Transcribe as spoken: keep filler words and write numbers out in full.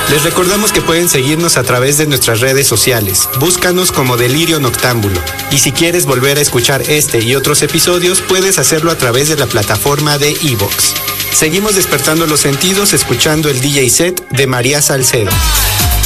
Les recordamos que pueden seguirnos a través de nuestras redes sociales. Búscanos como Delirio Noctámbulo. Y si quieres volver a escuchar este y otros episodios, puedes hacerlo a través de la plataforma de iVoox. Seguimos despertando los sentidos escuchando el D J set de María Salcedo.